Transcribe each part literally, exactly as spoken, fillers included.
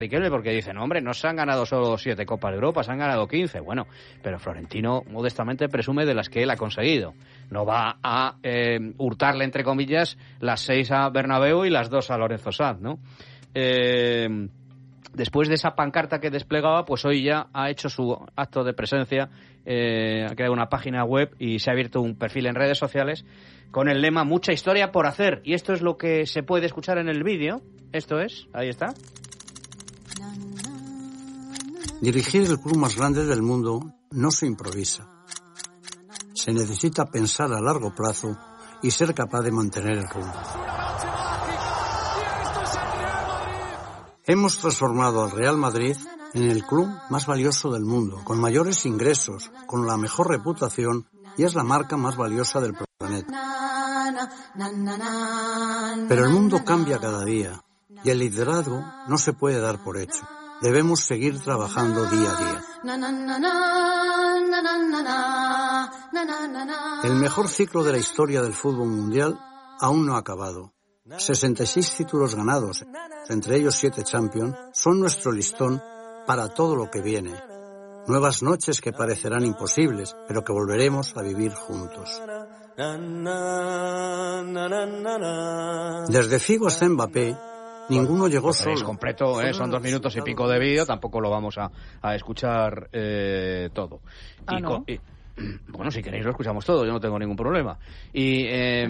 Riquelme, porque dicen, hombre, no se han ganado solo siete Copas de Europa, se han ganado quince. Bueno, pero Florentino modestamente presume de las que él ha conseguido. No va a eh, hurtarle, entre comillas, las seis a Bernabéu y las dos a Lorenzo Sanz, ¿no? Eh, después de esa pancarta que desplegaba, pues hoy ya ha hecho su acto de presencia, eh, ha creado una página web y se ha abierto un perfil en redes sociales con el lema "Mucha historia por hacer". Y esto es lo que se puede escuchar en el vídeo. Esto es, ahí está. Dirigir el club más grande del mundo no se improvisa. Se necesita pensar a largo plazo y ser capaz de mantener el rumbo. Hemos transformado al Real Madrid en el club más valioso del mundo, con mayores ingresos, con la mejor reputación y es la marca más valiosa del planeta. Pero el mundo cambia cada día y el liderazgo no se puede dar por hecho. Debemos seguir trabajando día a día. El mejor ciclo de la historia del fútbol mundial aún no ha acabado. sesenta y seis títulos ganados, entre ellos siete Champions, son nuestro listón para todo lo que viene. Nuevas noches que parecerán imposibles, pero que volveremos a vivir juntos. Desde Figo hasta Mbappé, ninguno llegó solo. Es completo, ¿eh? Son dos minutos y pico de vídeo, tampoco lo vamos a, a escuchar eh, todo. Ah, y, ¿no? con, y, bueno, si queréis lo escuchamos todo, yo no tengo ningún problema. Y eh,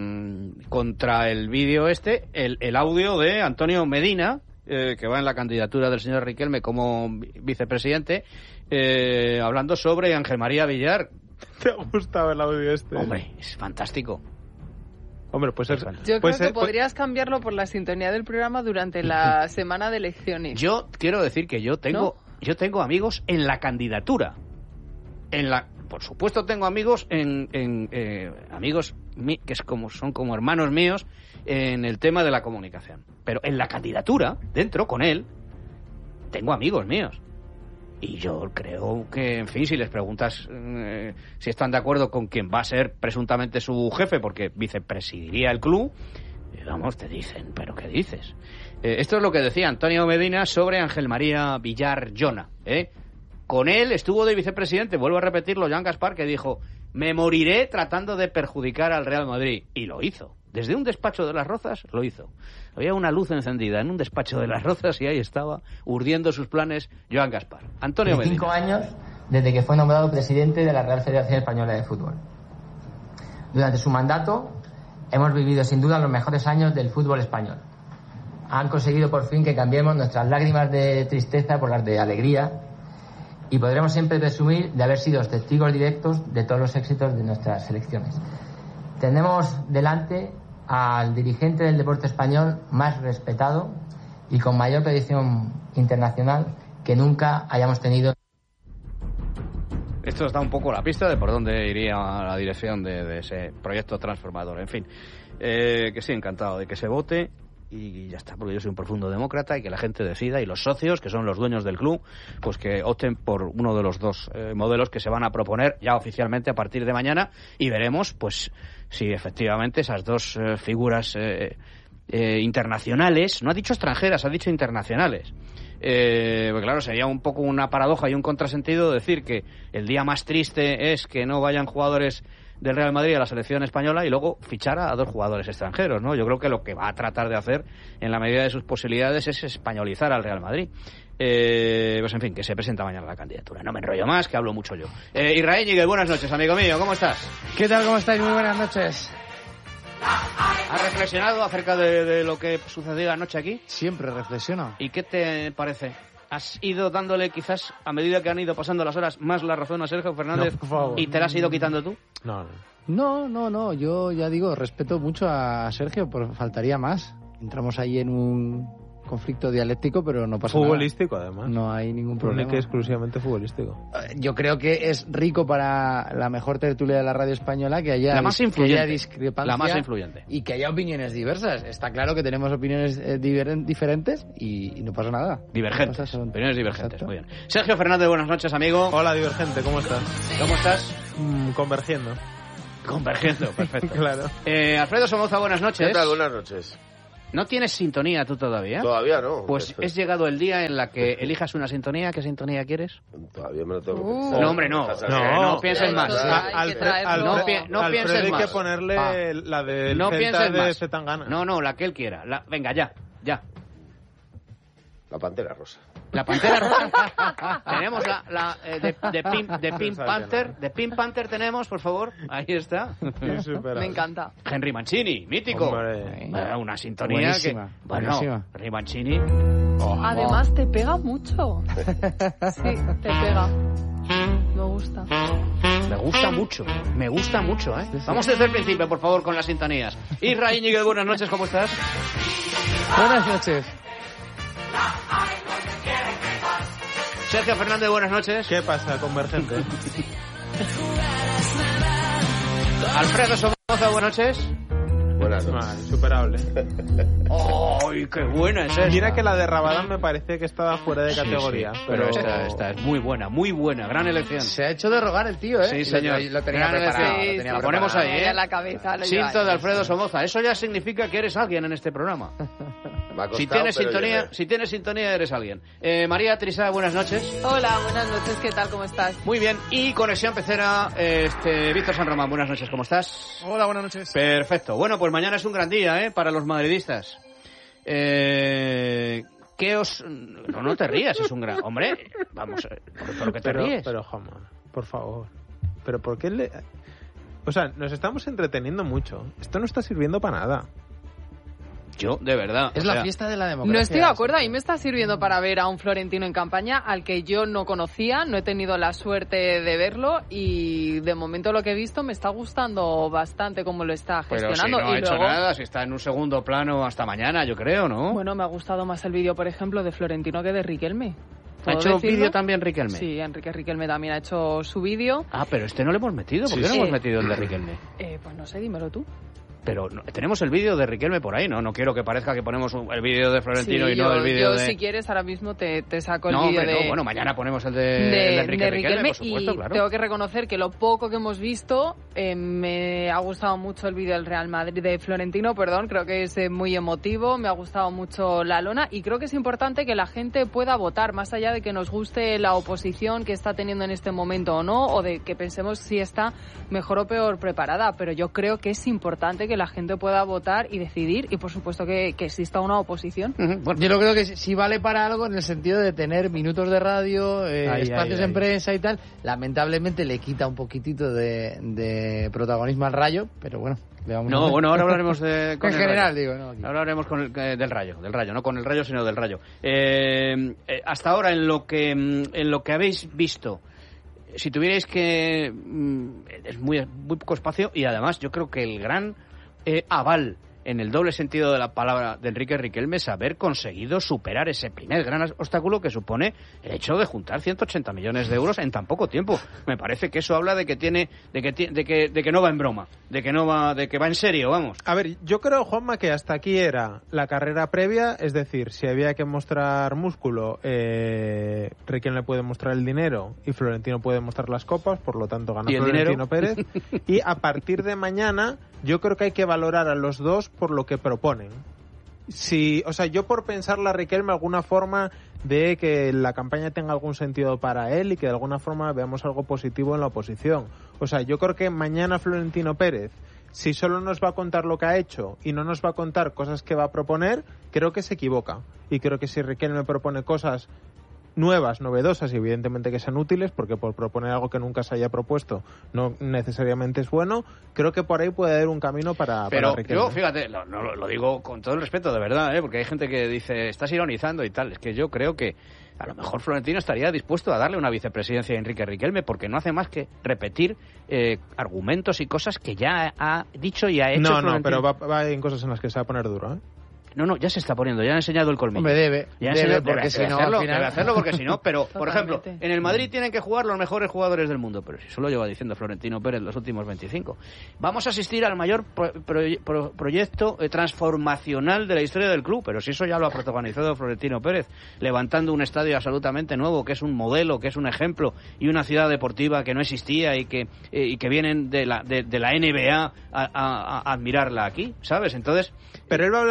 contra el vídeo este, el, el audio de Antonio Medina, eh, que va en la candidatura del señor Riquelme como vicepresidente, eh, hablando sobre Ángel María Villar. ¿Te ha gustado el audio este? Hombre, es fantástico. Hombre, pues es, Yo pues creo es, que podrías cambiarlo por la sintonía del programa durante la semana de elecciones. Yo quiero decir que yo tengo, ¿no? yo tengo amigos en la candidatura. En la, por supuesto tengo amigos en, en eh, amigos mi, que es como son como hermanos míos en el tema de la comunicación. Pero en la candidatura, dentro con él, tengo amigos míos. Y yo creo que, en fin, si les preguntas eh, si están de acuerdo con quien va a ser presuntamente su jefe, porque vicepresidiría el club, eh, vamos, te dicen, ¿pero qué dices? Eh, esto es lo que decía Antonio Medina sobre Ángel María Villar Jona, ¿eh? Con él estuvo de vicepresidente, vuelvo a repetirlo, Joan Gaspar, que dijo, me moriré tratando de perjudicar al Real Madrid. Y lo hizo. Desde un despacho de Las Rozas lo hizo. Había una luz encendida en un despacho de Las Rozas y ahí estaba, urdiendo sus planes, Joan Gaspar. Antonio Medina. Cinco años desde que fue nombrado presidente de la Real Federación Española de Fútbol. Durante su mandato hemos vivido sin duda los mejores años del fútbol español. Han conseguido por fin que cambiemos nuestras lágrimas de tristeza por las de alegría y podremos siempre presumir de haber sido testigos directos de todos los éxitos de nuestras selecciones. Tenemos delante al dirigente del deporte español más respetado y con mayor proyección internacional que nunca hayamos tenido. Esto os da un poco la pista de por dónde iría la dirección de, de ese proyecto transformador. En fin, eh, que sí, encantado de que se vote y ya está, porque yo soy un profundo demócrata y que la gente decida y los socios, que son los dueños del club, pues que opten por uno de los dos eh, modelos que se van a proponer ya oficialmente a partir de mañana y veremos pues si efectivamente esas dos eh, figuras eh, eh, internacionales, no ha dicho extranjeras, ha dicho internacionales. Eh, pues claro, sería un poco una paradoja y un contrasentido decir que el día más triste es que no vayan jugadores del Real Madrid a la selección española y luego fichar a dos jugadores extranjeros, ¿no? Yo creo que lo que va a tratar de hacer en la medida de sus posibilidades es españolizar al Real Madrid. Eh, pues en fin, que se presenta mañana la candidatura. No me enrollo más, que hablo mucho yo. Eh, Israel Ñíguez, buenas noches, amigo mío, ¿cómo estás? ¿Qué tal, cómo estáis? Muy buenas noches. ¿Has reflexionado acerca de, de lo que sucedió anoche aquí? Siempre reflexiono. ¿Y qué te parece? ¿Has ido dándole quizás, a medida que han ido pasando las horas, más la razón a Sergio Fernández No, por favor. y te la has ido quitando tú? No, no. No, no, no, yo ya digo, respeto mucho a Sergio, pero faltaría más. Entramos ahí en un conflicto dialéctico, pero no pasa Futbolístico, nada. además. No hay ningún problema. Único y exclusivamente futbolístico. Yo creo que es rico para la mejor tertulia de la radio española que haya, La más que influyente. haya discrepancia La más influyente. y que haya opiniones diversas. Está claro que tenemos opiniones eh, diver- diferentes y, y no pasa nada. Divergentes, No pasa, son- opiniones divergentes, Exacto. muy bien. Sergio Fernández, buenas noches, amigo. Hola, Divergente, ¿cómo estás? ¿Cómo estás? Mm, convergiendo. Convergiendo, perfecto. Claro. Eh, Alfredo Somoza, buenas noches. ¿Qué tal? Buenas noches. ¿No tienes sintonía tú todavía? Todavía no. Pues es llegado el día en la que elijas una sintonía. ¿Qué sintonía quieres? Todavía me lo tengo que Uh. pensar. No, hombre, no. No, no pienses más. Hay que Alfred, traerlo. No pi- no Alfred pienses hay más. que ponerle Va. la del No Celta pienses de más. Zetangana. No, no, la que él quiera. La- Venga, ya, ya. La Pantera Rosa. La Pantera Rosa. Tenemos la, la eh, de, de, Pink, de Pink Panther. De Pink Panther tenemos, por favor. Ahí está. Me encanta. Henry Mancini, mítico. Hombre. Eh, una sintonía Buenísima, que... Bueno, buenísima. Henry Mancini... Oh, Además te pega mucho. Sí, te pega. Me gusta. Me gusta mucho, me gusta mucho, ¿eh? Vamos desde el principio, por favor, con las sintonías. Isra Íñiguez, buenas noches, ¿cómo estás? Buenas noches. Sergio Fernández, buenas noches. ¿Qué pasa, Convergente? Alfredo Somoza, buenas noches. Buenas Ah, noches. insuperable. ¡Ay, qué buena es esta! Mira que la de Rabadán me parece que estaba fuera de Sí, categoría. sí, pero esta, esta es muy buena, muy buena, gran elección. Se ha hecho de rogar el tío, ¿eh? Sí, Y señor. Lo, lo tenía Gran preparado. elección. lo Sí, tenía La sí, ponemos preparado. ahí, ¿eh? En la cabeza. Lo Cinto lleva. de Alfredo Somoza. Eso ya significa que eres alguien en este programa. Me ha costado, Si tienes pero sintonía, llegué. si tienes sintonía eres alguien. Eh, María Trisá, buenas noches. Hola, buenas noches. ¿Qué tal? ¿Cómo estás? Muy bien. Y conexión pecera, este, Víctor San Román, buenas noches, ¿cómo estás? Hola, buenas noches. Perfecto. Bueno, pues mañana es un gran día, ¿eh? Para los madridistas. Eh, ¿Qué os...? No, no te rías, es un gran... Hombre, vamos, ¿por, por qué te Pero, ríes? pero, Juanma, por favor. ¿Pero por qué le...? O sea, nos estamos entreteniendo mucho. Esto no está sirviendo para nada. Yo, de verdad. Es o la sea, fiesta de la democracia. No estoy de acuerdo, a mí me está sirviendo para ver a un Florentino en campaña al que yo no conocía, no he tenido la suerte de verlo y de momento lo que he visto me está gustando bastante cómo lo está Pero si gestionando. no ha y hecho luego, nada, si está en un segundo plano hasta mañana, yo creo, ¿no? bueno, me ha gustado más el vídeo, por ejemplo, de Florentino que de Riquelme. ¿Ha ¿Puedo hecho decirlo? vídeo también Riquelme? Sí, Enrique Riquelme también ha hecho su vídeo. Ah, pero este no le hemos metido. ¿Por Sí, qué no sí. hemos metido el de Riquelme? Eh, pues no sé, dímelo tú. Pero no- tenemos el vídeo de Riquelme por ahí, ¿no? No quiero que parezca que ponemos un- el vídeo de Florentino Sí, y no yo, el vídeo yo, de... si quieres, ahora mismo te, te saco el No, vídeo hombre, de... no. Bueno, mañana ponemos el de, de, el de Enrique de Riquelme, Riquelme por supuesto, y claro. tengo que reconocer que lo poco que hemos visto eh, me ha gustado mucho el vídeo del Real Madrid de Florentino, perdón, creo que es eh, muy emotivo, me ha gustado mucho la lona y creo que es importante que la gente pueda votar, más allá de que nos guste la oposición que está teniendo en este momento o no, o de que pensemos si está mejor o peor preparada, pero yo creo que es importante que la gente pueda votar y decidir y por supuesto que, que exista una oposición. Ujú, bueno. Yo lo creo que sí sí vale para algo en el sentido de tener minutos de radio, eh, Ahí, espacios ahí, en ahí. prensa y tal. Lamentablemente le quita un poquitito de, de protagonismo al Rayo, pero bueno, le vamos a No, hacer. bueno, ahora hablaremos de... con En el general, Rayo. digo, no. aquí. Ahora hablaremos con el, eh, del Rayo, del Rayo, no con el Rayo, sino del Rayo. Eh, eh, hasta ahora, en lo que mm, en lo que habéis visto, si tuvierais que... mm, es muy, muy poco espacio y además yo creo que el gran eh, aval en el doble sentido de la palabra de Enrique Riquelme es haber conseguido superar ese primer gran obstáculo que supone el hecho de juntar ciento ochenta millones de euros en tan poco tiempo. Me parece que eso habla de que tiene, de que ti- de que de que no va en broma, de que no va, de que va en serio, vamos. A ver, yo creo, Juanma, que hasta aquí era la carrera previa, es decir, si había que mostrar músculo, eh, Riquelme puede mostrar el dinero y Florentino puede mostrar las copas, por lo tanto gana ¿Y el Florentino dinero? Pérez. Y a partir de mañana, yo creo que hay que valorar a los dos por lo que proponen. Si, o sea, yo por pensarle a Riquelme alguna forma de que la campaña tenga algún sentido para él y que de alguna forma veamos algo positivo en la oposición. O sea, yo creo que mañana Florentino Pérez, si solo nos va a contar lo que ha hecho y no nos va a contar cosas que va a proponer, creo que se equivoca. Y creo que si Riquelme propone cosas nuevas, novedosas y evidentemente que sean útiles, porque por proponer algo que nunca se haya propuesto no necesariamente es bueno, creo que por ahí puede haber un camino para, Pero para Riquelme. yo, fíjate, lo, no, lo digo con todo el respeto, de verdad, ¿eh? Porque hay gente que dice, estás ironizando y tal. Es que yo creo que a lo mejor Florentino estaría dispuesto a darle una vicepresidencia a Enrique Riquelme porque no hace más que repetir eh, argumentos y cosas que ya ha dicho y ha hecho No, no, Florentino. pero va, va en cosas en las que se va a poner duro, ¿eh? No, no, ya se está poniendo, ya ha enseñado el colmillo. Hombre, debe, Ya ha debe, enseñado- porque debe si no, hacerlo, al final- debe hacerlo porque si no, pero, por ejemplo, Totalmente. en el Madrid tienen que jugar los mejores jugadores del mundo, pero si eso lo lleva diciendo Florentino Pérez los últimos veinticinco. Vamos a asistir al mayor pro- pro- pro- proyecto eh, transformacional de la historia del club, pero si eso ya lo ha protagonizado Florentino Pérez, levantando un estadio absolutamente nuevo, que es un modelo, que es un ejemplo, y una ciudad deportiva que no existía y que, eh, y que vienen de la, de, de la N B A a, a- a admirarla aquí, ¿sabes? Entonces... Pero él va a hablar del camino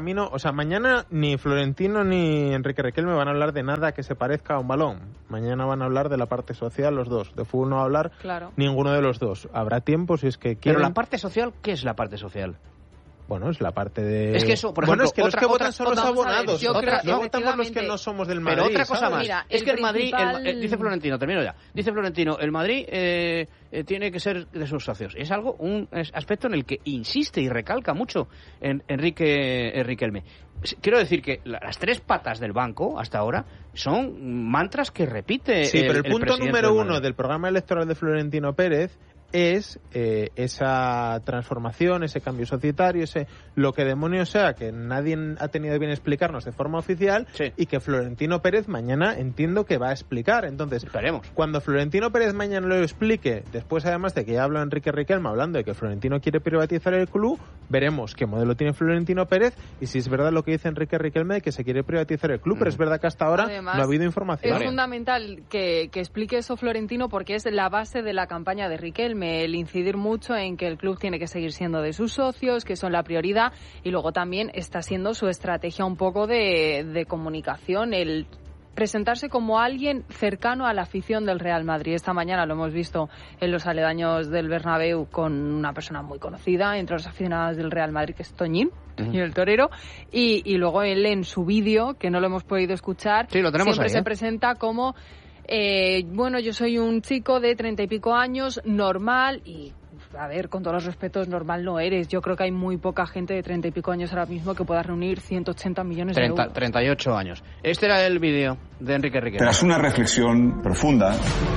mí no, o sea, mañana ni Florentino ni Enrique Riquelme van a hablar de nada que se parezca a un balón. Mañana van a hablar de la parte social los dos. De fútbol no va a hablar claro. ninguno de los dos. Habrá tiempo si es que quieren. Pero la parte social, ¿qué es la parte social? Bueno, es la parte de... Es que eso, por bueno, ejemplo, es que los otra, que otra, votan son los abonados. Yo creo, no votamos los que no somos del Madrid. Pero otra cosa ¿sabes? más. Mira, es que el Madrid, principal... el, eh, dice Florentino, termino ya. Dice Florentino, el Madrid eh, eh, tiene que ser de sus socios. Es algo, un es aspecto en el que insiste y recalca mucho en, Enrique Riquelme. Quiero decir que las tres patas del banco hasta ahora son mantras que repite. Sí, el, pero el, el punto número del uno del programa electoral de Florentino Pérez es eh, esa transformación, ese cambio societario, ese lo que demonios sea, que nadie ha tenido bien explicarnos de forma oficial, sí. y que Florentino Pérez mañana entiendo que va a explicar. Entonces, esperemos. Cuando Florentino Pérez mañana lo explique, después además de que ya habla Enrique Riquelme hablando de que Florentino quiere privatizar el club, veremos qué modelo tiene Florentino Pérez y si es verdad lo que dice Enrique Riquelme de que se quiere privatizar el club, mm. pero es verdad que hasta ahora Además, no ha habido información. Es fundamental que, que explique eso Florentino porque es la base de la campaña de Riquelme, el incidir mucho en que el club tiene que seguir siendo de sus socios, que son la prioridad, y luego también está siendo su estrategia un poco de, de comunicación, el presentarse como alguien cercano a la afición del Real Madrid. Esta mañana lo hemos visto en los aledaños del Bernabéu con una persona muy conocida entre los aficionados del Real Madrid, que es Toñín, uh-huh. y el torero, y, y luego él en su vídeo, que no lo hemos podido escuchar, sí, lo tenemos siempre ahí, se ¿eh? presenta como eh, bueno, yo soy un chico de treinta y pico años, normal, y a ver, con todos los respetos, normal no eres. Yo creo que hay muy poca gente de treinta y pico años ahora mismo que pueda reunir ciento ochenta millones treinta, de euros. treinta y ocho años. Este era el vídeo de Enrique Riquelme. Tras una reflexión profunda,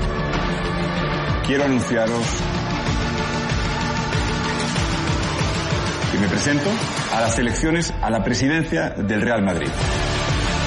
quiero anunciaros que me presento a las elecciones a la presidencia del Real Madrid.